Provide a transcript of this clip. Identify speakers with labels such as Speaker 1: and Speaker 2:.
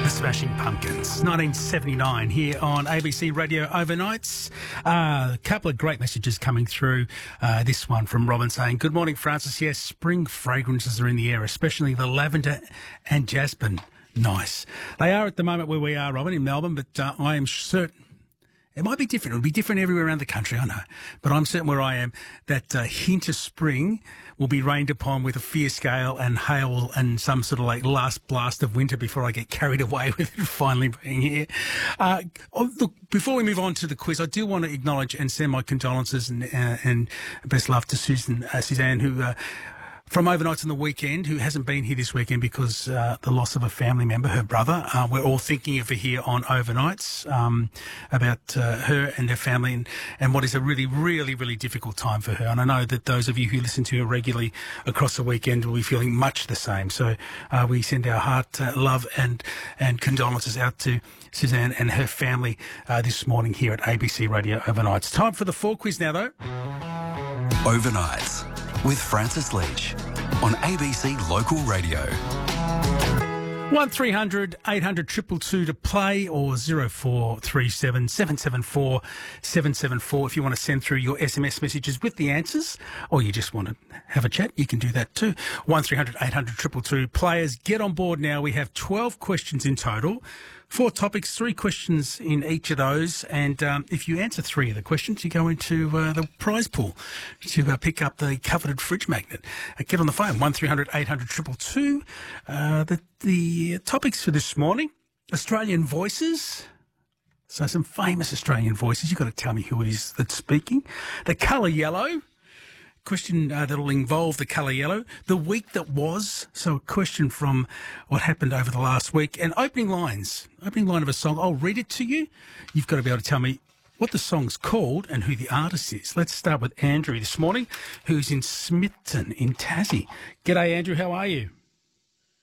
Speaker 1: Smashing Pumpkins, 1979, here on ABC Radio Overnights. A couple of great messages coming through. This one from Robin saying, "Good morning, Francis. Yes, spring fragrances are in the air, especially the lavender and jasmine. Nice. They are at the moment where we are, Robin, in Melbourne, but I am certain it might be different. It'll be different everywhere around the country, I know. But I'm certain where I am that hint of spring will be rained upon with a fierce gale and hail and some sort of like last blast of winter before I get carried away with it finally being here. Look, before we move on to the quiz, I do want to acknowledge and send my condolences and best love to Suzanne, who... from overnights on the weekend, who hasn't been here this weekend because the loss of a family member, her brother. We're all thinking of her here on overnights about her and her family and what is a really, really, really difficult time for her. And I know that those of you who listen to her regularly across the weekend will be feeling much the same. So we send our heart, love and condolences out to Suzanne and her family this morning here at ABC Radio Overnights. Time for the 4 quiz now, though.
Speaker 2: Overnights with Francis Leach on ABC Local Radio.
Speaker 1: 1300 800 222 to play, or 0437 774 774 if you want to send through your SMS messages with the answers, or you just want to have a chat, you can do that too. 1300 800 222. Players, get on board now. We have 12 questions in total. 4 topics, 3 questions in each of those, and if you answer 3 of the questions, you go into the prize pool to pick up the coveted fridge magnet. Get on the phone, 1300 800 222. The topics for this morning: Australian voices. So some famous Australian voices. You've got to tell me who it is that's speaking. The colour yellow. Question that'll involve the colour yellow. The week that was, so a question from what happened over the last week. And opening line of a song. I'll read it to you. You've got to be able to tell me what the song's called and who the artist is. Let's start with Andrew this morning, who's in Smithton in Tassie. G'day, Andrew. How are you?